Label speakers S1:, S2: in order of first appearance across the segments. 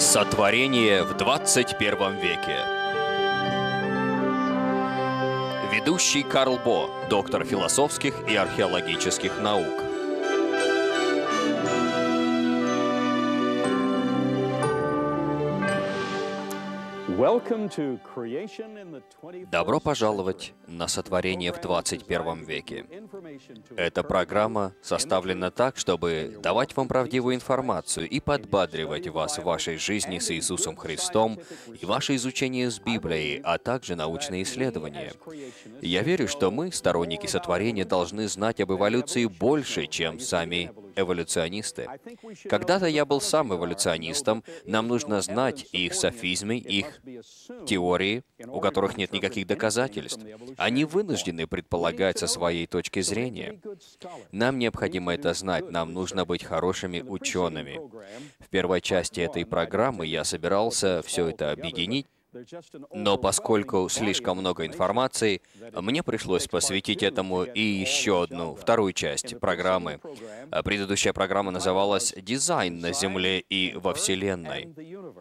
S1: Сотворение в 21 веке. Ведущий Карл Бо, доктор философских и археологических наук. Добро пожаловать на сотворение в 21 веке. Эта программа составлена так, чтобы давать вам правдивую информацию и подбадривать вас в вашей жизни с Иисусом Христом и ваше изучение с Библией, а также научные исследования. Я верю, что мы, сторонники сотворения, должны знать об эволюции больше, чем сами эволюционисты. Когда-то я был сам эволюционистом, нам нужно знать их софизмы, их теории, у которых нет никаких доказательств. Они вынуждены предполагать со своей точки зрения. Нам необходимо это знать, нам нужно быть хорошими учеными. В первой части этой программы я собирался все это объединить, но поскольку слишком много информации, мне пришлось посвятить этому и еще одну, вторую часть программы. Предыдущая программа называлась «Дизайн на Земле и во Вселенной».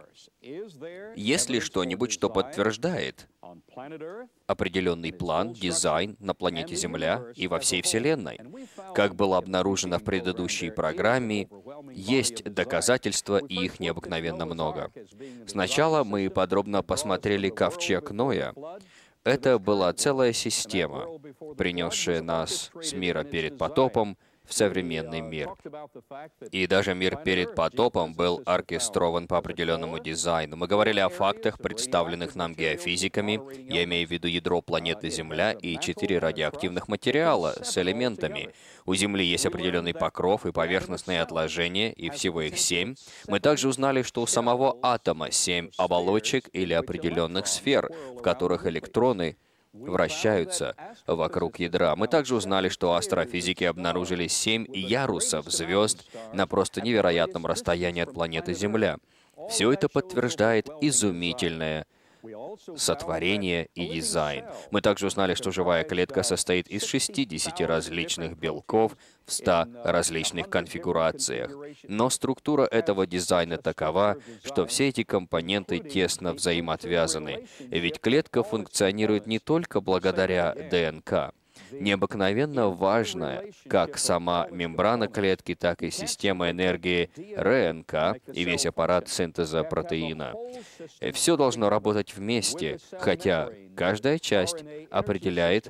S1: Есть ли что-нибудь, что подтверждает определенный план, дизайн на планете Земля и во всей Вселенной? Как было обнаружено в предыдущей программе, есть доказательства, и их необыкновенно много. Сначала мы подробно посмотрели ковчег Ноя. Это была целая система, принесшая нас с мира перед потопом в современный мир. И даже мир перед потопом был оркестрован по определенному дизайну. Мы говорили о фактах, представленных нам геофизиками. Я имею в виду ядро планеты Земля и 4 радиоактивных материала с элементами. У Земли есть определенный покров и поверхностные отложения, и всего их 7. Мы также узнали, что у самого атома 7 оболочек или определенных сфер, в которых электроны вращаются вокруг ядра. Мы также узнали, что астрофизики обнаружили 7 ярусов звезд на просто невероятном расстоянии от планеты Земля. Все это подтверждает изумительное сотворение и дизайн. Мы также узнали, что живая клетка состоит из 60 различных белков в 100 различных конфигурациях. Но структура этого дизайна такова, что все эти компоненты тесно взаимоотвязаны, ведь клетка функционирует не только благодаря ДНК. Необыкновенно важно, как сама мембрана клетки, так и система энергии РНК и весь аппарат синтеза протеина. Все должно работать вместе, хотя каждая часть определяет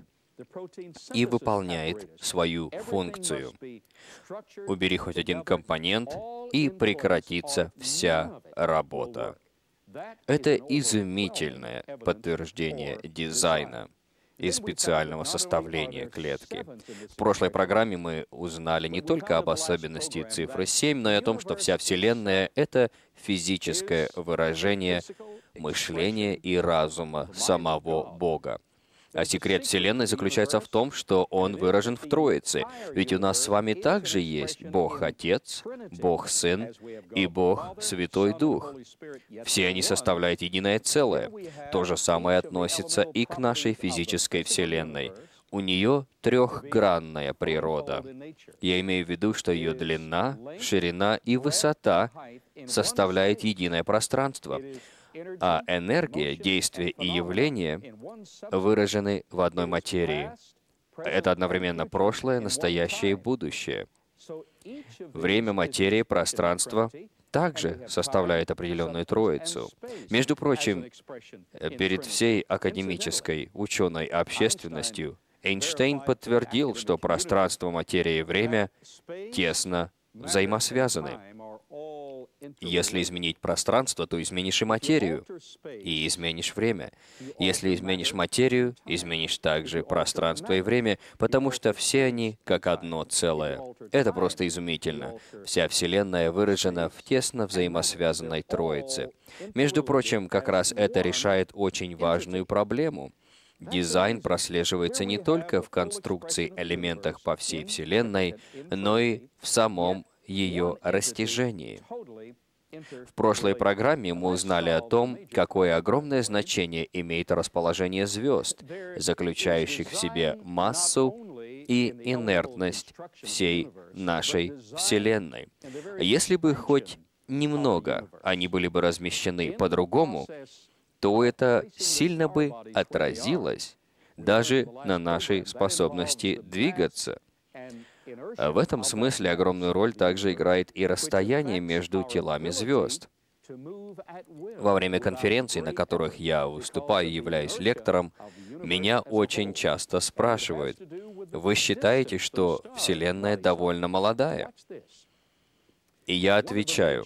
S1: и выполняет свою функцию. Убери хоть один компонент, и прекратится вся работа. Это изумительное подтверждение дизайна и специального составления клетки. В прошлой программе мы узнали не только об особенности цифры 7, но и о том, что вся Вселенная — это физическое выражение мышления и разума самого Бога. А секрет Вселенной заключается в том, что Он выражен в Троице. Ведь у нас с вами также есть Бог Отец, Бог Сын и Бог Святой Дух. Все они составляют единое целое. То же самое относится и к нашей физической Вселенной. У нее трехгранная природа. Я имею в виду, что ее длина, ширина и высота составляют единое пространство. А энергия, действие и явление выражены в одной материи. Это одновременно прошлое, настоящее и будущее. Время, материя, пространство также составляет определенную троицу. Между прочим, перед всей академической ученой общественностью Эйнштейн подтвердил, что пространство, материя и время тесно взаимосвязаны. Если изменить пространство, то изменишь и материю, и изменишь время. Если изменишь материю, изменишь также пространство и время, потому что все они как одно целое. Это просто изумительно. Вся Вселенная выражена в тесно взаимосвязанной Троице. Между прочим, как раз это решает очень важную проблему. Дизайн прослеживается не только в конструкции элементах по всей Вселенной, но и в самом ее растяжении. В прошлой программе мы узнали о том, какое огромное значение имеет расположение звезд, заключающих в себе массу и инертность всей нашей Вселенной. Если бы хоть немного они были бы размещены по-другому, то это сильно бы отразилось даже на нашей способности двигаться. В этом смысле огромную роль также играет и расстояние между телами звезд. Во время конференций, на которых я выступаю и являюсь лектором, меня очень часто спрашивают: «Вы считаете, что Вселенная довольно молодая?» И я отвечаю: